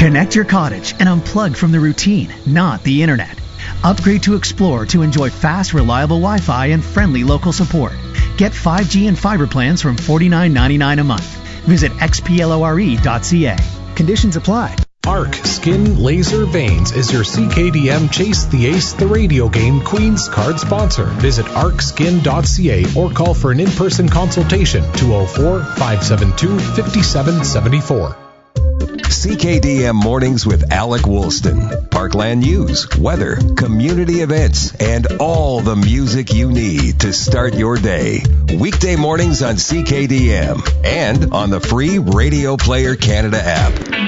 Connect your cottage and unplug from the routine, not the internet. Upgrade to Explore to enjoy fast, reliable Wi-Fi and friendly local support. Get 5G and fiber plans from $49.99 a month. Visit xplore.ca. Conditions apply. Arc Skin Laser Veins is your CKDM Chase the Ace the radio game Queen's Card sponsor. Visit arcskin.ca or call for an in-person consultation 204-572-5774. CKDM Mornings with Alec Woolston. Parkland news, weather, community events, and all the music you need to start your day. Weekday mornings on CKDM and on the free Radio Player Canada app.